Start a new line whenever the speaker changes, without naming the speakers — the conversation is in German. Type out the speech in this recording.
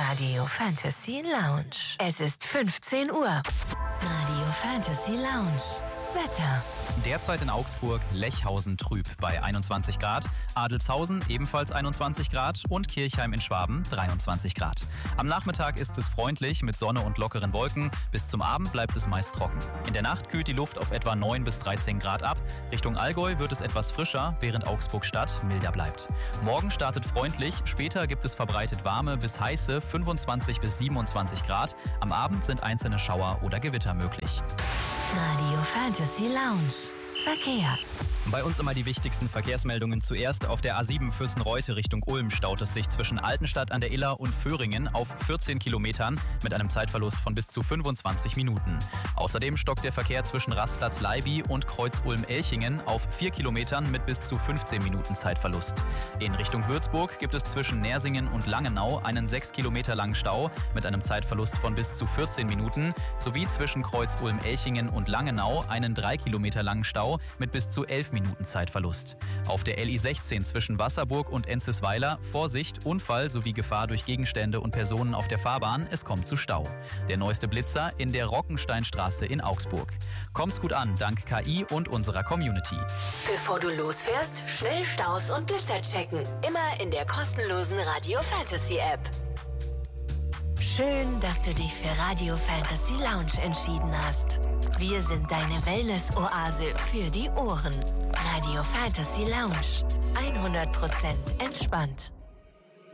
Radio Fantasy Lounge. Es ist 15 Uhr. Radio Fantasy Lounge. Wetter.
Derzeit in Augsburg Lechhausen trüb bei 21 Grad, Adelzhausen ebenfalls 21 Grad und Kirchheim in Schwaben 23 Grad. Am Nachmittag ist es freundlich mit Sonne und lockeren Wolken. Bis zum Abend bleibt es meist trocken. In der Nacht kühlt die Luft auf etwa 9 bis 13 Grad ab. Richtung Allgäu wird es etwas frischer, während Augsburg-Stadt milder bleibt. Morgen startet freundlich, später gibt es verbreitet warme bis heiße 25 bis 27 Grad. Am Abend sind einzelne Schauer oder Gewitter möglich.
Radio Fantasy Lounge. Verkehr.
Bei uns immer die wichtigsten Verkehrsmeldungen. Zuerst auf der A7 Füssen-Reute Richtung Ulm staut es sich zwischen Altenstadt an der Iller und Föhringen auf 14 Kilometern mit einem Zeitverlust von bis zu 25 Minuten. Außerdem stockt der Verkehr zwischen Rastplatz Leiby und Kreuz Ulm-Elchingen auf 4 Kilometern mit bis zu 15 Minuten Zeitverlust. In Richtung Würzburg gibt es zwischen Nersingen und Langenau einen 6 Kilometer langen Stau mit einem Zeitverlust von bis zu 14 Minuten sowie zwischen Kreuz Ulm-Elchingen und Langenau einen 3 Kilometer langen Stau mit bis zu 11 Minuten Zeitverlust. Auf der LI 16 zwischen Wasserburg und Enzesweiler Vorsicht, Unfall sowie Gefahr durch Gegenstände und Personen auf der Fahrbahn. Es kommt zu Stau. Der neueste Blitzer in der Rockensteinstraße in Augsburg. Kommt's gut an, dank KI und unserer Community.
Bevor du losfährst, schnell Staus und Blitzer checken. Immer in der kostenlosen Radio Fantasy App. Schön, dass du dich für Radio Fantasy Lounge entschieden hast. Wir sind deine Wellness-Oase für die Ohren. Radio Fantasy Lounge. 100% entspannt.